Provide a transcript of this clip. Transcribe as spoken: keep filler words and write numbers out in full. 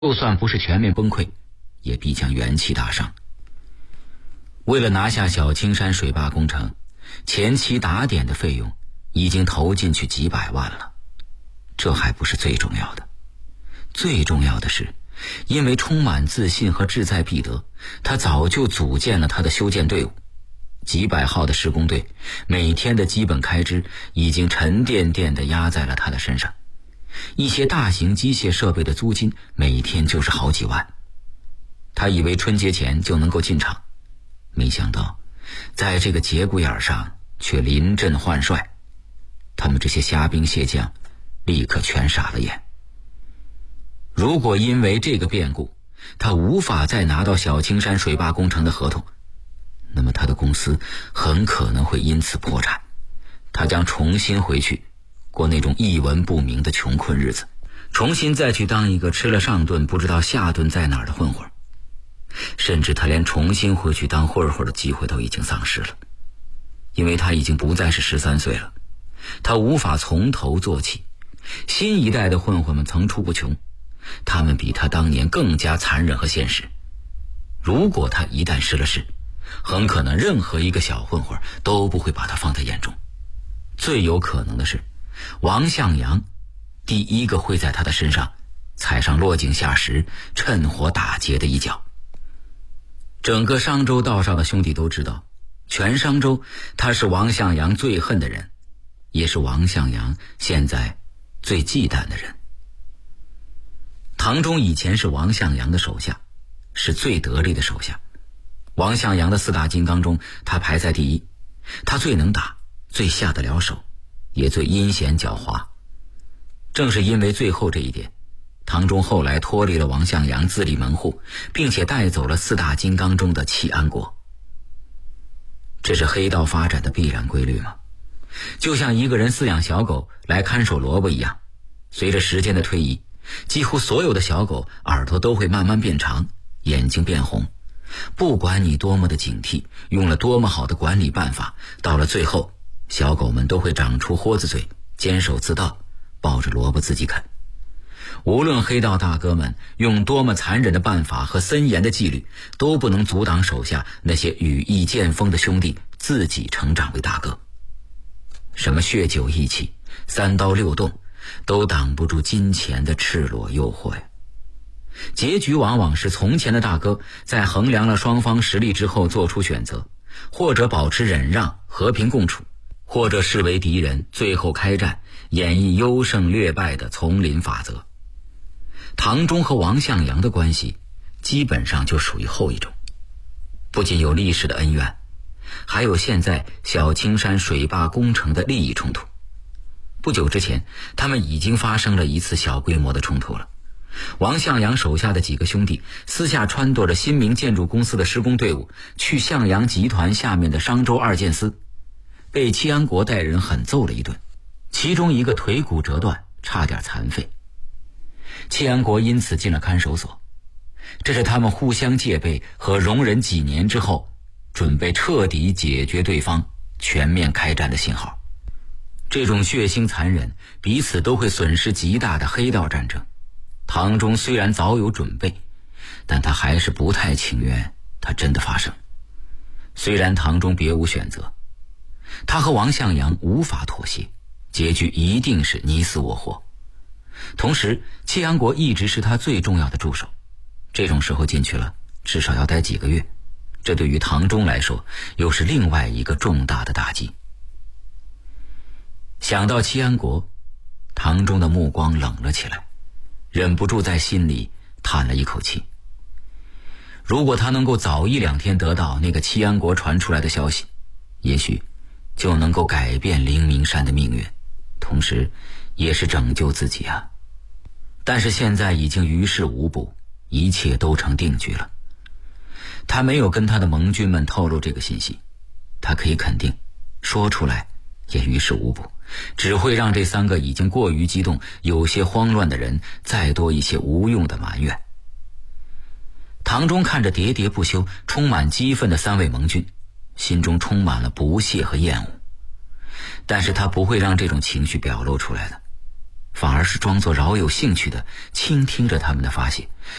就算不是全面崩溃，也必将元气大伤。为了拿下小青山水坝工程，前期打点的费用已经投进去几百万了。这还不是最重要的，最重要的是，因为充满自信和志在必得，他早就组建了他的修建队伍。几百号的施工队，每天的基本开支已经沉甸甸地压在了他的身上。一些大型机械设备的租金每天就是好几万。他以为春节前就能够进场，没想到在这个节骨眼上却临阵换帅。他们这些虾兵蟹将立刻全傻了眼。如果因为这个变故，他无法再拿到小青山水坝工程的合同，那么他的公司很可能会因此破产，他将重新回去过那种一文不名的穷困日子，重新再去当一个吃了上顿不知道下顿在哪儿的混混。甚至他连重新回去当混混的机会都已经丧失了，因为他已经不再是十三岁了，他无法从头做起。新一代的混混们层出不穷，他们比他当年更加残忍和现实。如果他一旦失了势，很可能任何一个小混混都不会把他放在眼中。最有可能的是，王向阳第一个会在他的身上踩上落井下石、趁火打劫的一脚。整个商州道上的兄弟都知道，全商州他是王向阳最恨的人，也是王向阳现在最忌惮的人。唐忠以前是王向阳的手下，是最得力的手下。王向阳的四大金刚中，他排在第一。他最能打，最下得了手，也最阴险狡猾。正是因为最后这一点，唐忠后来脱离了王向阳，自立门户，并且带走了四大金刚中的契安国。这是黑道发展的必然规律吗？就像一个人饲养小狗来看守萝卜一样，随着时间的推移，几乎所有的小狗耳朵都会慢慢变长，眼睛变红。不管你多么的警惕，用了多么好的管理办法，到了最后，小狗们都会长出豁子嘴，坚守自盗，抱着萝卜自己啃。无论黑道大哥们用多么残忍的办法和森严的纪律，都不能阻挡手下那些羽翼渐丰的兄弟自己成长为大哥。什么血酒义气、三刀六洞，都挡不住金钱的赤裸诱惑呀。结局往往是从前的大哥在衡量了双方实力之后做出选择，或者保持忍让和平共处，或者视为敌人最后开战，演绎优胜劣败的丛林法则。唐忠和王向阳的关系基本上就属于后一种，不仅有历史的恩怨，还有现在小青山水坝工程的利益冲突。不久之前，他们已经发生了一次小规模的冲突了。王向阳手下的几个兄弟私下撺掇着新明建筑公司的施工队伍去向阳集团下面的商州二建司，被戚安国带人狠揍了一顿，其中一个腿骨折断，差点残废。戚安国因此进了看守所，这是他们互相戒备和容忍几年之后，准备彻底解决对方，全面开战的信号。这种血腥残忍、彼此都会损失极大的黑道战争，唐忠虽然早有准备，但他还是不太情愿它真的发生。虽然唐忠别无选择，他和王向阳无法妥协，结局一定是你死我活。同时，戚安国一直是他最重要的助手，这种时候进去了，至少要待几个月，这对于唐忠来说又是另外一个重大的打击。想到戚安国，唐忠的目光冷了起来，忍不住在心里叹了一口气。如果他能够早一两天得到那个戚安国传出来的消息，也许就能够改变灵明山的命运，同时也是拯救自己啊。但是现在已经于事无补，一切都成定局了。他没有跟他的盟军们透露这个信息，他可以肯定，说出来也于事无补，只会让这三个已经过于激动、有些慌乱的人再多一些无用的埋怨。唐忠看着喋喋不休、充满激愤的三位盟军，心中充满了不屑和厌恶，但是他不会让这种情绪表露出来的。 反而是装作饶有兴趣地倾听着他们的发泄，